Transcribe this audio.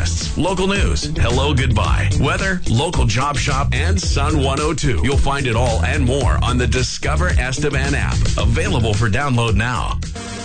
contests, local news, hello goodbye, weather, local job shop, and Sun 102. You'll find it all and more on the Discover Estevan app, available for download now.